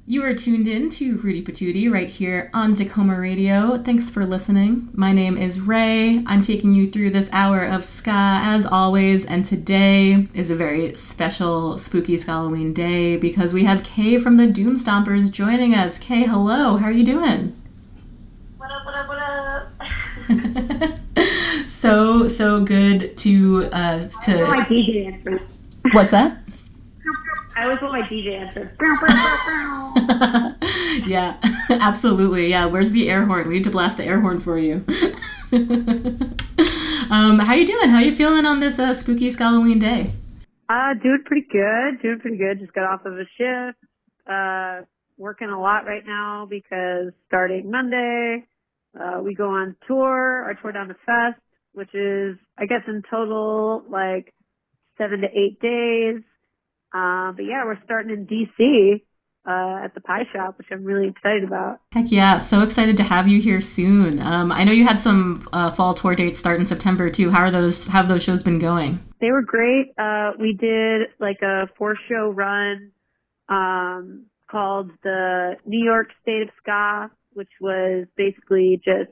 You are tuned in to Rudy Patootie right here on Tacoma Radio. Thanks for listening. My name is Ray. I'm taking you through this hour of ska as always, and today is a very special spooky Halloween day because we have Kay from the Doom Stompers joining us. Kay, hello. How are you doing? What up, what up, what up? So good to I want my DJ answer. What's that? I always want my DJ answer. Yeah, absolutely. Yeah, where's the air horn? We need to blast the air horn for you. How you doing? How you feeling on this spooky Halloween day? Doing pretty good. Doing pretty good. Just got off of a shift. Working a lot right now because starting Monday, we go on tour, our tour down to Fest, which is, I guess in total, like 7 to 8 days. But yeah, we're starting in DC, at the Pie Shop, which I'm really excited about. Heck yeah, so excited to have you here soon. I know you had some fall tour dates start in September too. How have those shows been going? They were great. We did like a 4-show run, called the New York State of Ska, which was basically just,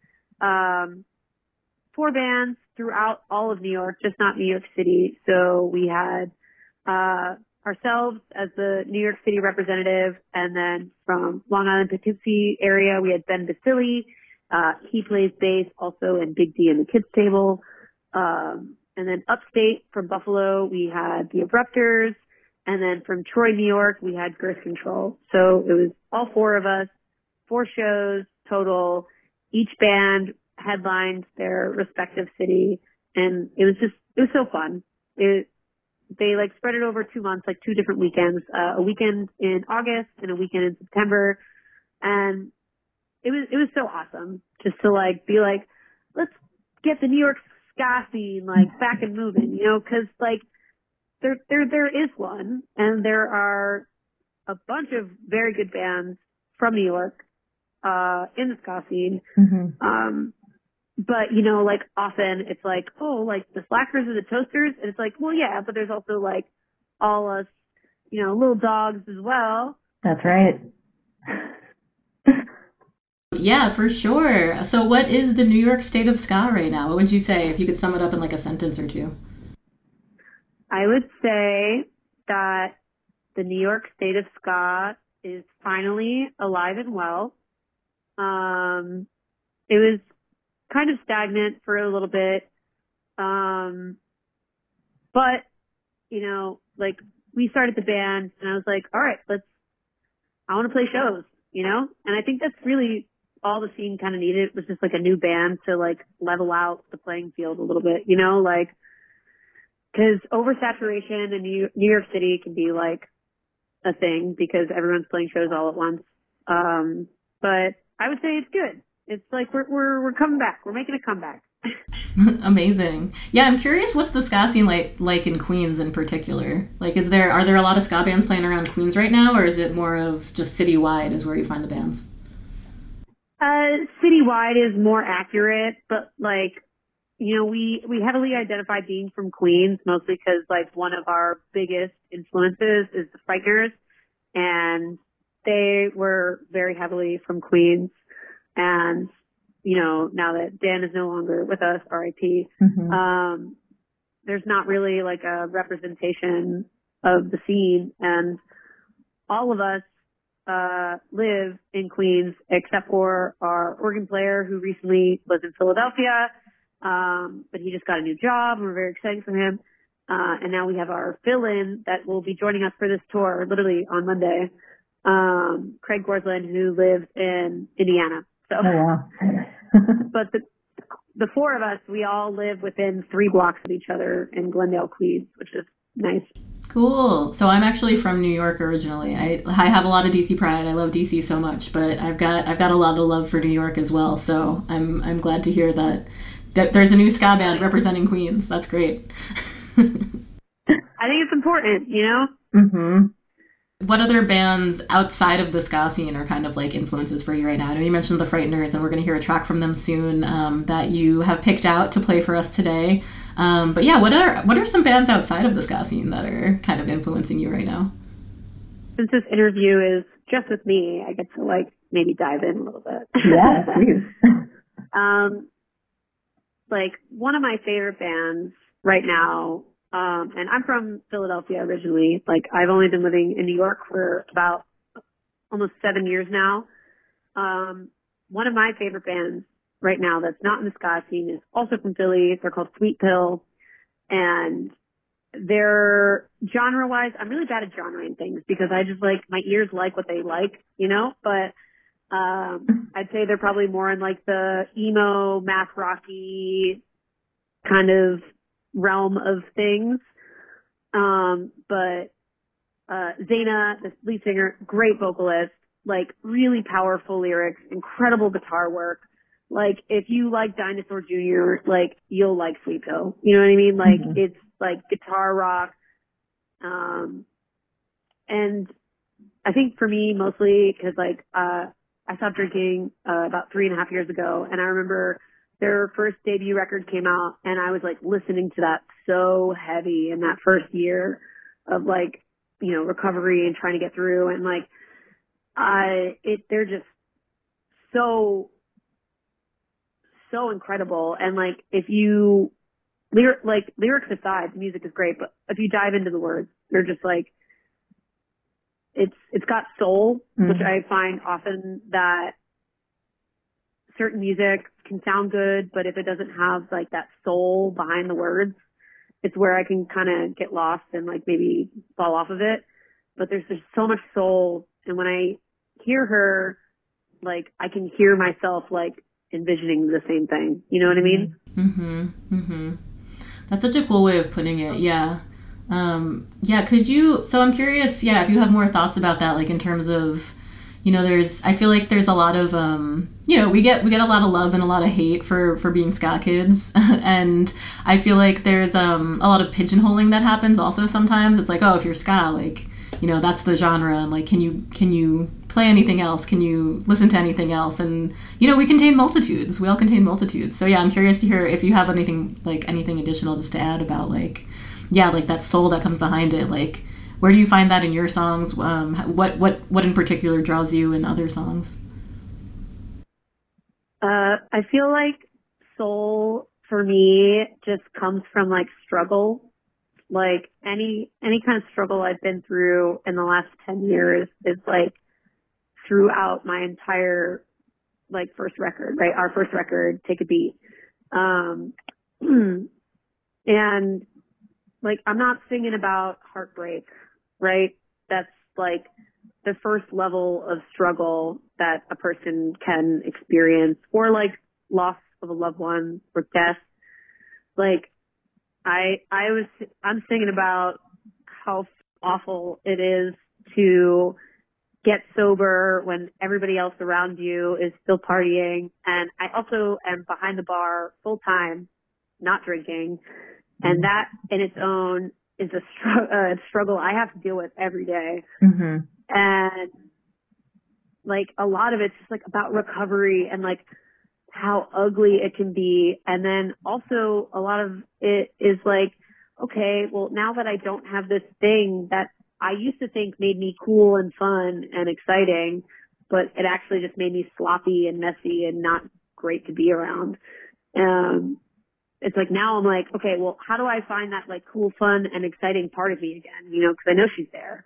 4 bands throughout all of New York, just not New York City. So we had, ourselves as the New York City representative, and then from Long Island Poughkeepsie area, we had Ben Basili. He plays bass also in Big D and the Kids Table. And then upstate from Buffalo, we had the Abrupters. And then from Troy, New York, we had Girth Control. So it was all 4 of us, 4 shows total. Each band headlined their respective city. And it was so fun. They like spread it over 2 months, like 2 different weekends, a weekend in August and a weekend in September. And it was so awesome just to like be like, let's get the New York ska scene like back and moving, you know, cause like there is one, and there are a bunch of very good bands from New York, in the ska scene. Mm-hmm. But, you know, like often it's like, oh, like the Slackers or the Toasters. And it's like, well, yeah, but there's also like all us, you know, little dogs as well. That's right. Yeah, for sure. So what is the New York State of Ska right now? What would you say if you could sum it up in like a sentence or two? I would say that the New York State of Ska is finally alive and well. It was kind of stagnant for a little bit. But, you know, like we started the band and I was like, all right, I want to play shows, you know? And I think that's really all the scene kind of needed was just like a new band to like level out the playing field a little bit, you know, like, cause oversaturation in New York City can be like a thing because everyone's playing shows all at once. But I would say it's good. It's like we're coming back. We're making a comeback. Amazing. Yeah, I'm curious what's the ska scene like in Queens in particular? Like are there a lot of ska bands playing around Queens right now, or is it more of just citywide is where you find the bands? Citywide is more accurate, but like, you know, we heavily identify being from Queens mostly because like one of our biggest influences is the Frighteners, and they were very heavily from Queens. And, you know, now that Dan is no longer with us, RIP, mm-hmm. There's not really like a representation of the scene. And all of us, live in Queens except for our organ player who recently was in Philadelphia. But he just got a new job and we're very excited for him. And now we have our fill-in that will be joining us for this tour literally on Monday. Craig Gorsland, who lives in Indiana. So, oh, wow. But the 4 of us, we all live within 3 blocks of each other in Glendale, Queens, which is nice. Cool. So I'm actually from New York originally. I have a lot of DC pride. I love DC so much, but I've got a lot of love for New York as well. So I'm glad to hear that there's a new ska band representing Queens. That's great. I think it's important, you know? Mm-hmm. What other bands outside of the ska scene are kind of like influences for you right now? I know you mentioned the Frighteners, and we're going to hear a track from them soon that you have picked out to play for us today. But yeah, what are some bands outside of the ska scene that are kind of influencing you right now? Since this interview is just with me, I get to like maybe dive in a little bit. Yeah, please. Like one of my favorite bands right now, and I'm from Philadelphia originally. Like I've only been living in New York for about almost 7 years now. One of my favorite bands right now that's not in the ska scene is also from Philly. They're called Sweet Pill, and they're genre-wise, I'm really bad at genreing things because I just like, my ears like what they like, you know, but I'd say they're probably more in like the emo, math rocky kind of realm of things. But Zaina, the lead singer, great vocalist, like really powerful lyrics, incredible guitar work. Like if you like Dinosaur Jr., like you'll like Sweet Pill. You know what I mean? Like it's like guitar rock. And I think for me mostly because like I stopped drinking about 3.5 years ago, and I remember their first debut record came out, and I was like listening to that so heavy in that first year of like, you know, recovery and trying to get through, and like they're just so incredible. And like if you lyrics aside, the music is great, but if you dive into the words, they're just like, it's got soul, which I find often that certain music can sound good, but if it doesn't have like that soul behind the words, it's where I can kind of get lost and like maybe fall off of it. But there's just so much soul, and when I hear her, like I can hear myself like envisioning the same thing. You know what I mean? That's such a cool way of putting it. Yeah. Could you, so I'm curious, if you have more thoughts about that, like in terms of, you know, I feel like there's a lot of, you know, we get a lot of love and a lot of hate for being ska kids. And I feel like there's, a lot of pigeonholing that happens also sometimes. It's like, oh, if you're ska, like, you know, that's the genre. And like, can you play anything else? Can you listen to anything else? And, you know, we contain multitudes. We all contain multitudes. So yeah, I'm curious to hear if you have anything additional just to add about like, like that soul that comes behind it. Like, where do you find that in your songs? What in particular draws you in other songs? I feel like soul for me just comes from like struggle. Like any kind of struggle I've been through in the last 10 years is like throughout my entire like first record, right? Our first record, Take a Beat. And like, I'm not singing about heartbreak, right? That's like the first level of struggle that a person can experience, or like loss of a loved one or death. Like I'm singing about how awful it is to get sober when everybody else around you is still partying. And I also am behind the bar full time, not drinking. And that in its own is a struggle I have to deal with every day. And like a lot of it's just like about recovery and like how ugly it can be. And then also a lot of it is like, okay, well now that I don't have this thing that I used to think made me cool and fun and exciting, but it actually just made me sloppy and messy and not great to be around. It's like now I'm like, okay, well, how do I find that like cool, fun, and exciting part of me again? You know, because I know she's there.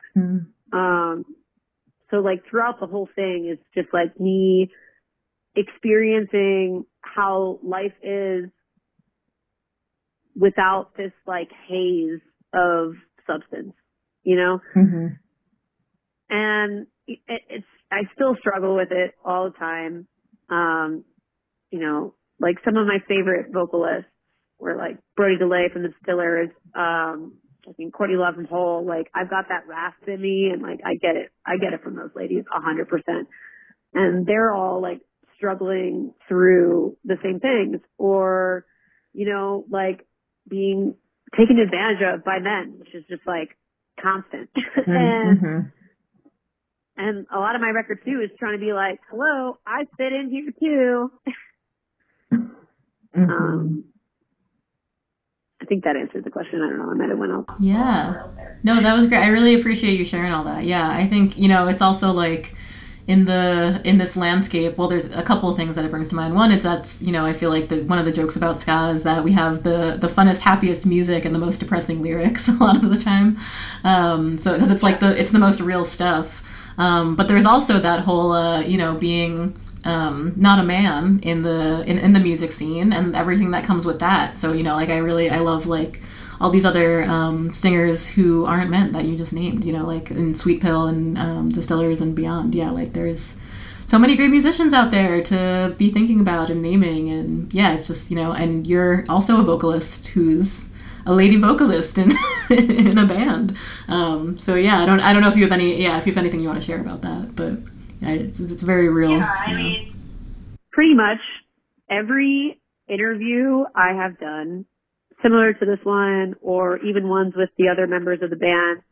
So like throughout the whole thing, it's just like me experiencing how life is without this like haze of substance, you know? And I still struggle with it all the time. You know, like some of my favorite vocalists were like Brody DeLay from the Distillers, I think Courtney Love from Hole. Like I've got that rasp in me, and like I get it from those ladies 100%. And they're all like struggling through the same things, or, you know, like being taken advantage of by men, which is just like constant. And a lot of my record too is trying to be like, hello, I fit in here too. I think that answered the question. I don't know. I might have went off. Yeah. No, that was great. I really appreciate you sharing all that. Yeah, I think, it's also like in this landscape, well, there's a couple of things that it brings to mind. One, it's that's, I feel like one of the jokes about ska is that we have the funnest, happiest music and the most depressing lyrics a lot of the time. So because it's like it's the most real stuff. But there's also that whole, being not a man in the music scene and everything that comes with that. So I love like all these other singers who aren't men that you just named, like in Sweet Pill and Distillers and beyond. Yeah, like there's so many great musicians out there to be thinking about and naming. And yeah, it's just, and you're also a vocalist who's a lady vocalist in in a band. So yeah, I don't know if you have anything you want to share about that, but yeah, it's very real. Yeah, I mean, pretty much every interview I have done, similar to this one, or even ones with the other members of the band,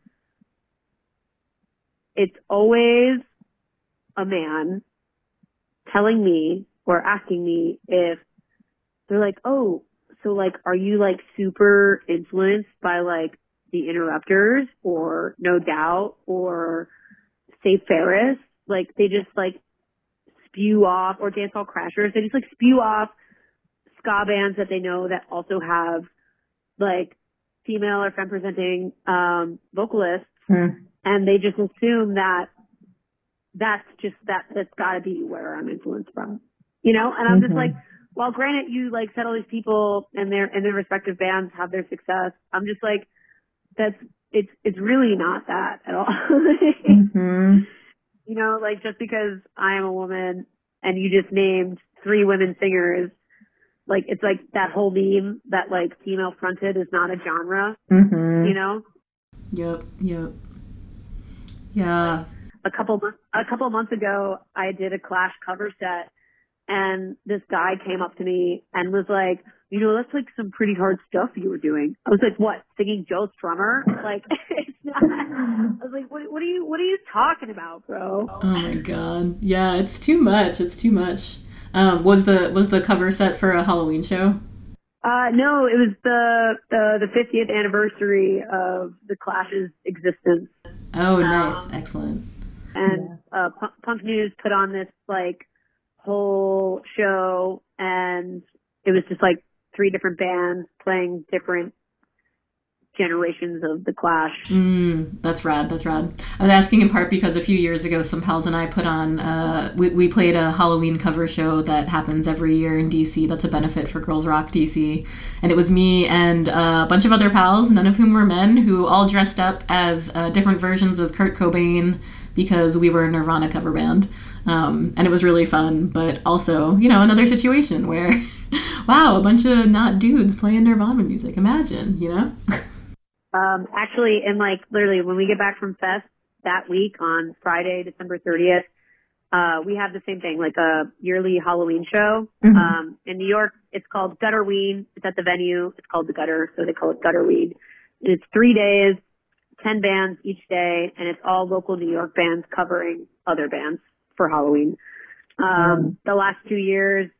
it's always a man telling me or asking me if they're like, oh, so like, are you like super influenced by like the Interrupters or No Doubt or Save Ferris? Like they just like spew off, or Dancehall Crashers, they just like spew off ska bands that they know that also have like female or femme presenting vocalists, and they just assume that that's gotta be where I'm influenced from, and I'm just like, well, granted, you like said all these people and their respective bands have their success. I'm just like, it's really not that at all. Like just because I am a woman and you just named 3 women singers, like it's like that whole meme that like female fronted is not a genre, Yep. Yeah. A couple months ago, I did a Clash cover set, and this guy came up to me and was like, that's like some pretty hard stuff you were doing. I was like, what, singing Joe Strummer? Like, it's not. I was like, what are you talking about, bro? Oh my God. Yeah, it's too much. Was the cover set for a Halloween show? No, it was the 50th anniversary of the Clash's existence. Oh, nice. Excellent. And Punk News put on this like whole show, and it was just like 3 different bands playing different generations of the Clash. That's rad. I was asking in part because a few years ago, some pals and I put on, we played a Halloween cover show that happens every year in DC. That's a benefit for Girls Rock DC. And it was me and a bunch of other pals, none of whom were men, who all dressed up as different versions of Kurt Cobain because we were a Nirvana cover band. And it was really fun, but also, another situation where, wow, a bunch of not dudes playing Nirvana music. Imagine, Actually, and like literally when we get back from Fest that week on Friday, December 30th, we have the same thing, like a yearly Halloween show. In New York, it's called Gutterween. It's at the venue. It's called the Gutter, so they call it Gutterween. And it's 3 days, 10 bands each day, and it's all local New York bands covering other bands for Halloween. The last 2 years,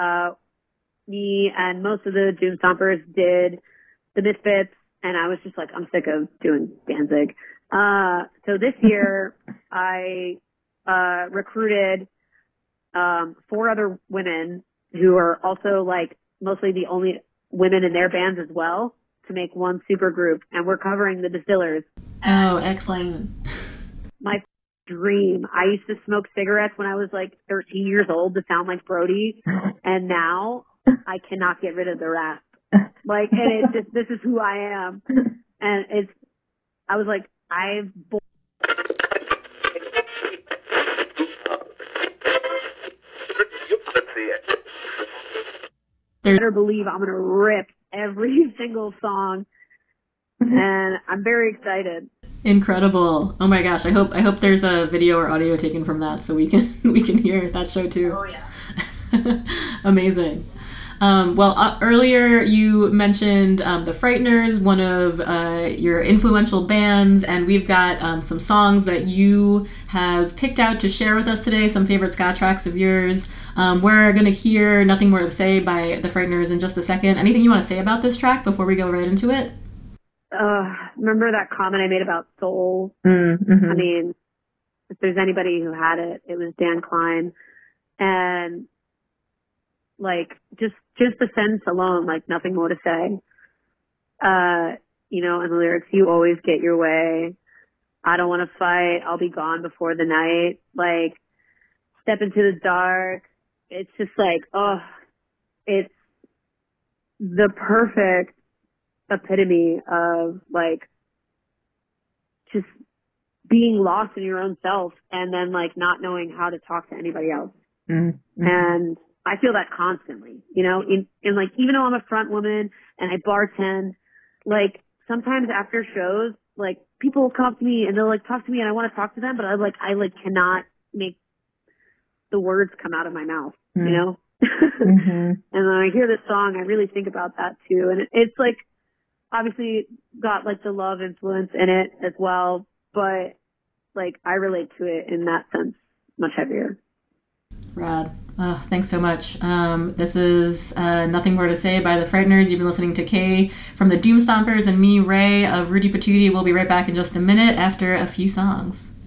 me and most of the Doom Stompers did the Misfits, and I was just like, I'm sick of doing Danzig. So this year, I recruited 4 other women who are also like mostly the only women in their bands as well, to make one super group, and we're covering the Distillers. Oh, excellent. My dream. I used to smoke cigarettes when I was like 13 years old to sound like Brody, and now I cannot get rid of the rasp. Like, and it's just, this is who I am. And I was like, better believe I'm going to rip every single song, and I'm very excited. Incredible. Oh my gosh, I hope there's a video or audio taken from that so we can hear that show too. Oh yeah. Amazing. Earlier you mentioned the Frighteners, one of your influential bands, and we've got some songs that you have picked out to share with us today, some favorite ska tracks of yours. We're going to hear Nothing More to Say by the Frighteners in just a second. Anything you want to say about this track before we go right into it? Remember that comment I made about soul? Mm-hmm. I mean, if there's anybody who had it, it was Dan Klein. And like just the sentence alone, like nothing more to say. And the lyrics, you always get your way. I don't want to fight. I'll be gone before the night. Like, step into the dark. It's just like, it's the perfect epitome of like just being lost in your own self and then like not knowing how to talk to anybody else. Mm-hmm. And I feel that constantly, in like, even though I'm a front woman and I bartend, like sometimes after shows, like people will come up to me and they'll like talk to me and I want to talk to them, but I cannot make the words come out of my mouth, Mm-hmm. And when I hear this song, I really think about that too. And it's like, obviously got like the love influence in it as well, but like I relate to it in that sense much heavier. Rad. Oh, thanks so much. This is Nothing More to Say by the Frighteners. You've been listening to Kay from the Doom Stompers and me, Ray, of Rudy Patootie. We'll be right back in just a minute after a few songs.